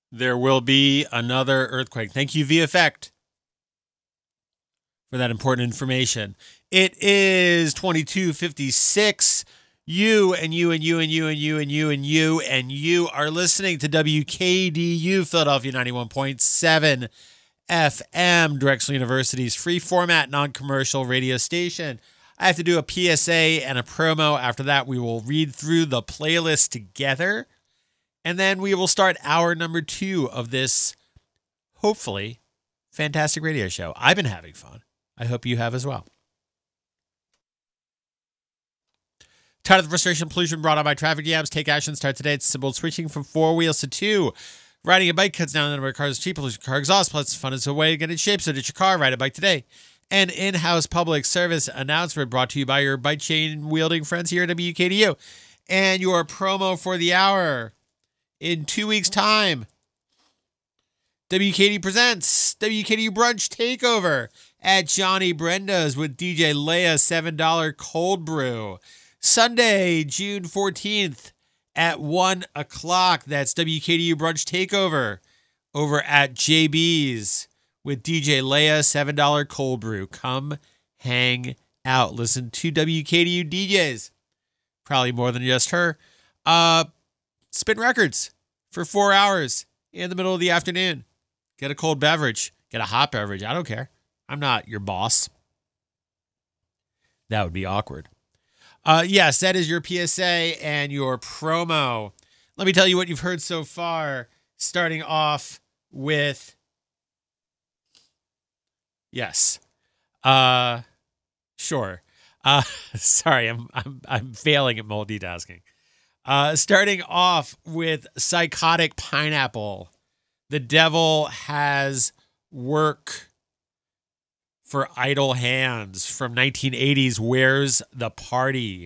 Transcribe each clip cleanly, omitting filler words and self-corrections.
There will be another earthquake. Thank you, VFX, for that important information. It is 22:56. You and you and you and you and you and you and you and you are listening to WKDU Philadelphia 91.7 FM, Drexel University's free format, non-commercial radio station. I have to do a PSA and a promo. After that, we will read through the playlist together. And then we will start hour number 2 of this, hopefully, fantastic radio show. I've been having fun. I hope you have as well. Tired of the frustration and pollution brought on by traffic jams? Take action. Start today. It's simple. Switching from 4 wheels to 2. Riding a bike cuts down the number of cars cheap. Pollution car exhaust. Plus, fun is a way to get in shape. So ditch your car. Ride a bike today. An in-house public service announcement brought to you by your bike chain wielding friends here at WKDU. And your promo for the hour. In 2 weeks' time, WKD presents WKDU Brunch Takeover at Johnny Brenda's with DJ Leia $7 cold brew. Sunday, June 14th at 1 o'clock. That's WKDU Brunch Takeover over at JB's with DJ Leia $7 cold brew. Come hang out. Listen to WKDU DJs. Probably more than just her. Spin records for 4 hours in the middle of the afternoon. Get a cold beverage. Get a hot beverage. I don't care. I'm not your boss. That would be awkward. Yes, that is your PSA and your promo. Let me tell you what you've heard so far, starting off with... Yes. Sure. Sorry, I'm failing at multitasking. Starting off with Psychotic Pineapple. The Devil Has Work for Idle Hands from 1980's Where's the Party?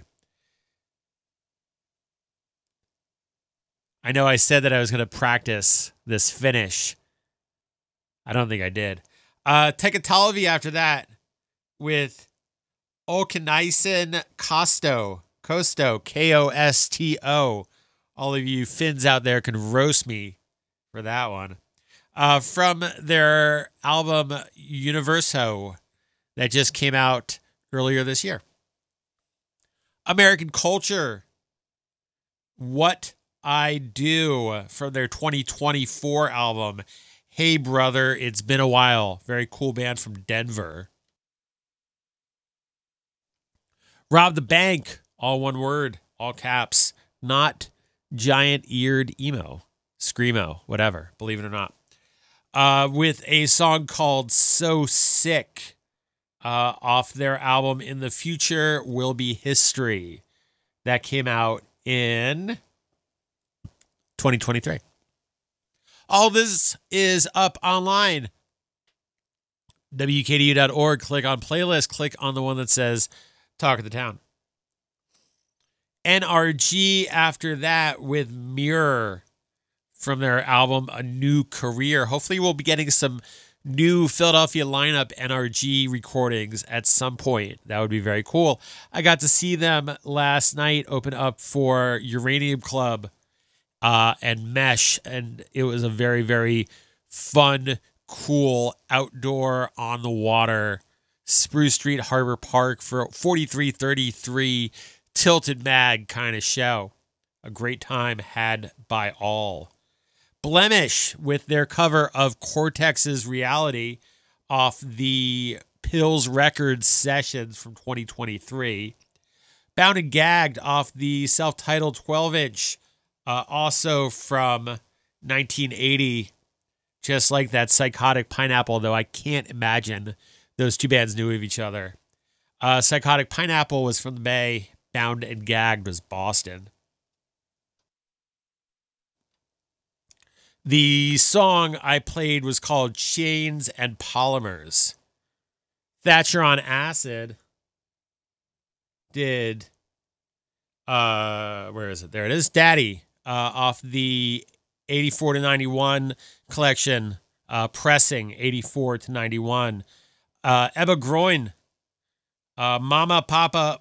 I know I said that I was going to practice this finish. I don't think I did. Tekatology after that with Okinaisen Kosto, Kosto. All of you Finns out there can roast me for that one. From their album Universo that just came out earlier this year. American Culture, What I Do, from their 2024 album, Hey Brother, It's Been a While. Very cool band from Denver. Rob the Bank, all one word, all caps, not giant-eared emo, screamo, whatever, believe it or not. With a song called So Sick off their album In the Future Will Be History. That came out in 2023. All this is up online. WKDU.org. Click on playlist. Click on the one that says Talk of the Town. NRG after that with Mirror from their album A New Career. Hopefully we'll be getting some new Philadelphia lineup NRG recordings at some point. That would be very cool. I got to see them last night open up for Uranium Club and Mesh, and it was a very, very fun, cool, outdoor, on the water, Spruce Street Harbor Park for 4333 Tilted Mag kind of show. A great time had by all. Blemish with their cover of Cortex's Reality off the Pills Records sessions from 2023. Bound and Gagged off the self-titled 12-inch, also from 1980. Just like that Psychotic Pineapple, though I can't imagine those two bands knew of each other. Psychotic Pineapple was from the Bay. Bound and Gagged was Boston. The song I played was called Chains and Polymers. Thatcher on Acid did, where is it? There it is. Daddy, off the 84 to 91 collection, pressing 84 to 91. Ebba Groin, Mama Papa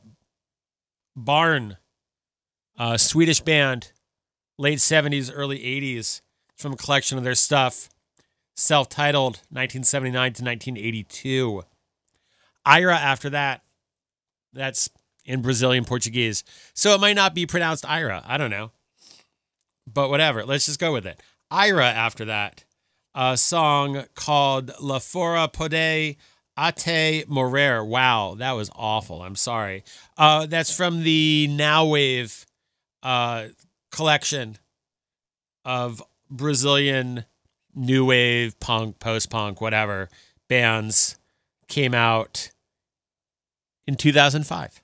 Barn, Swedish band, late 70s, early 80s. from a collection of their stuff, self-titled 1979 to 1982. Ira after that. That's in Brazilian Portuguese. So it might not be pronounced Ira. I don't know. But whatever. Let's just go with it. Ira after that. A song called La Fora Pode Ate Morer. Wow, that was awful. I'm sorry. That's from the Now Wave collection of Brazilian new wave, punk, post-punk, whatever bands. Came out in 2005.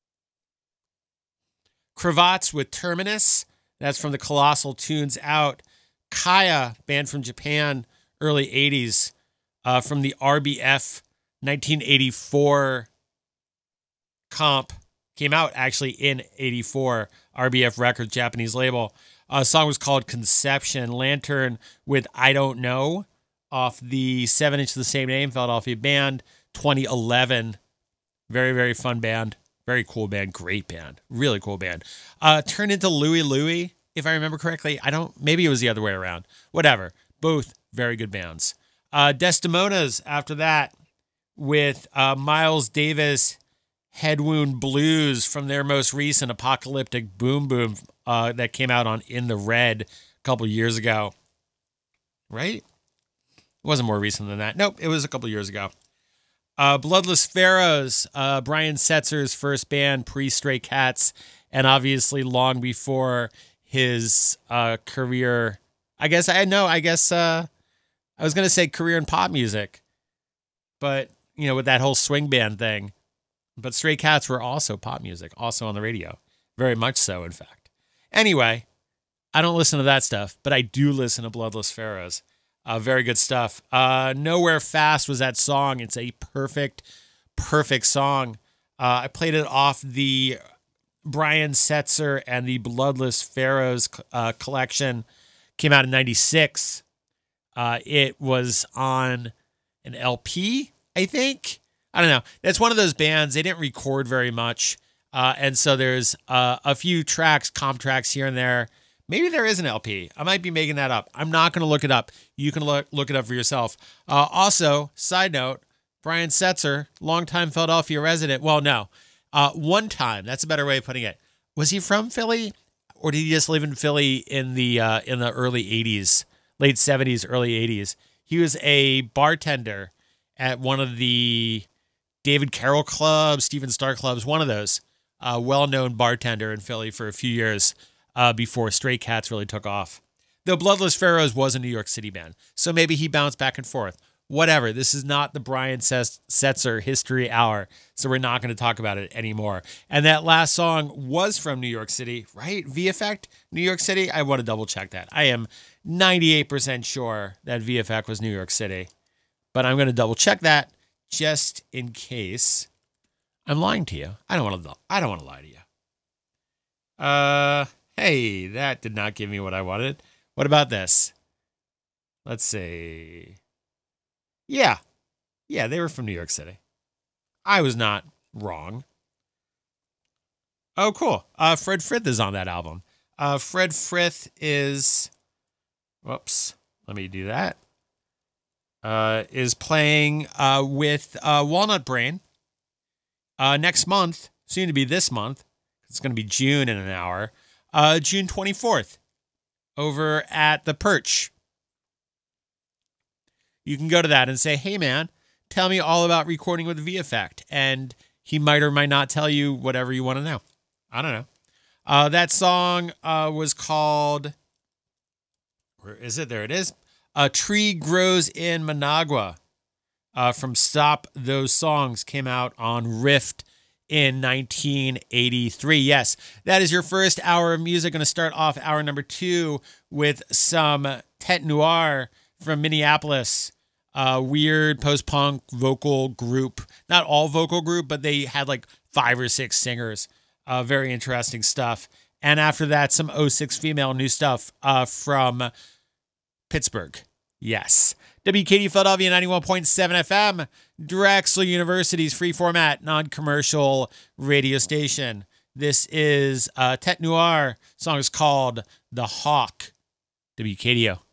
Cravats with Terminus. That's from the Colossal Tunes Out. Kaya, band from Japan, early 80s, from the RBF 1984 comp. Came out actually in 84. RBF Records, Japanese label. The song was called Conception. Lantern with I Don't Know off the 7-inch of the same name, Philadelphia band, 2011. Very, very fun band. Very cool band. Great band. Really cool band. Turned into Louie Louie, if I remember correctly. Maybe it was the other way around. Whatever. Both very good bands. Desdemonas after that with Miles Davis, Head Wound Blues from their most recent Apocalyptic Boom Boom that came out on In the Red a couple years ago. Right? It wasn't more recent than that. Nope, it was a couple years ago. Bloodless Pharaohs, Brian Setzer's first band, pre-Stray Cats, and obviously long before his career. I was going to say career in pop music, but, with that whole swing band thing. But Stray Cats were also pop music, also on the radio. Very much so, in fact. Anyway, I don't listen to that stuff, but I do listen to Bloodless Pharaohs. Very good stuff. Nowhere Fast was that song. It's a perfect song. I played it off the Brian Setzer and the Bloodless Pharaohs collection. Came out in 96. It was on an LP, I think. I don't know. That's one of those bands. They didn't record very much. And so there's a few tracks, comp tracks here and there. Maybe there is an LP. I might be making that up. I'm not going to look it up. You can look it up for yourself. Also, side note, Brian Setzer, longtime Philadelphia resident. Well, no. One time. That's a better way of putting it. Was he from Philly? Or did he just live in Philly in the early 80s, late 70s, early 80s? He was a bartender at one of the David Carroll clubs, Stephen Starr clubs, one of those. Well-known bartender in Philly for a few years. Before Stray Cats really took off. Though Bloodless Pharaohs was a New York City band, so maybe he bounced back and forth. Whatever, this is not the Brian Setzer History Hour, so we're not going to talk about it anymore. And that last song was from New York City, right? V-Effect, New York City? I want to double check that. I am 98% sure that V-Effect was New York City, but I'm going to double check that just in case I'm lying to you. I don't want to lie to you. Hey, that did not give me what I wanted. What about this? Let's see. Yeah, they were from New York City. I was not wrong. Oh, cool. Fred Frith is on that album. Fred Frith is... Whoops. Let me do that. Is playing with Walnut Brain next month, soon to be this month. It's going to be June in an hour. June 24th, over at the Perch. You can go to that and say, hey, man, tell me all about recording with V-Effect. And he might or might not tell you whatever you want to know. I don't know. That song was called, where is it? There it is. A Tree Grows in Managua from Stop Those Songs, came out on Rift in 1983. Yes, that is your first hour of music. Going to start off hour number 2 with some Tete Noir from Minneapolis. Weird post-punk vocal group. Not all vocal group, but they had like 5 or 6 singers. Very interesting stuff. And after that, some '06 female new stuff from Pittsburgh. Yes. WKD Philadelphia 91.7 FM, Drexel University's free format, non-commercial radio station. This is Tete Noir. Song is called The Hawk. WKDO.